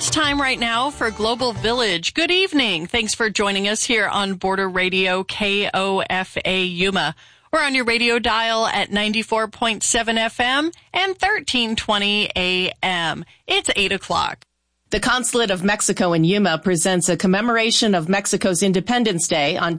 It's time right now for Global Village. Good evening. Thanks for joining us here on Border Radio KOFA Yuma. We're on your radio dial at 94.7 FM and 1320 AM. It's 8 o'clock. The Consulate of Mexico in Yuma presents a commemoration of Mexico's Independence Day on